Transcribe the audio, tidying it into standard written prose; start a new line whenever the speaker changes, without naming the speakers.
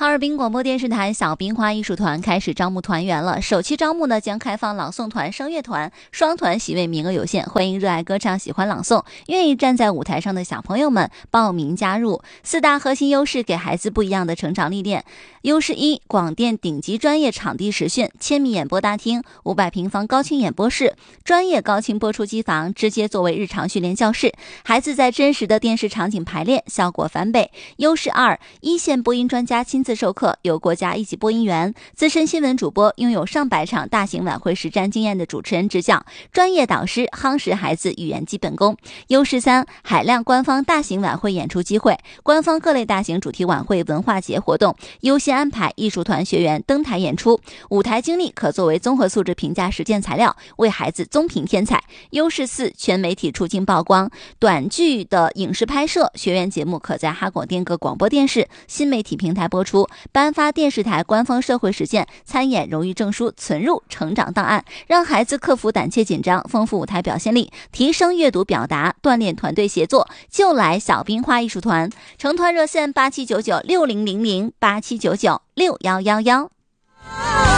尔滨广播电视台小冰花艺术团开始招募团员了。首期招募呢将开放朗诵团、声乐团、双团席位，名额有限，欢迎热爱歌唱、喜欢朗诵、愿意站在舞台上的小朋友们报名加入。4大核心优势给孩子不一样的成长历练。优势1：广电顶级专业场地实训，1000米演播大厅、500平方高清演播室、专业高清播出机房，直接作为日常训练教室，孩子在真实的电视场景排练，效果翻倍。优势2：一线播音专家亲自授课，由国家1级播音员、资深新闻主播，拥有上百场大型晚会实战经验的主持人执教，专业导师夯实孩子语言基本功。优势3：海量官方大型晚会演出机会，官方各类大型主题晚会、文化节活动优先安排艺术团学员登台演出，舞台经历可作为综合素质评价实践材料，为孩子综评添彩。优势4：全媒体出镜曝光，短剧的影视拍摄，学员节目可在哈广电各广播电视新媒体平台播出，颁发电视台官方社会实践参演荣誉证书，存入成长档案，让孩子克服胆怯紧张，丰富舞台表现力，提升阅读表达，锻炼团队协作。就来小冰花艺术团，成团热线87996000，87996111。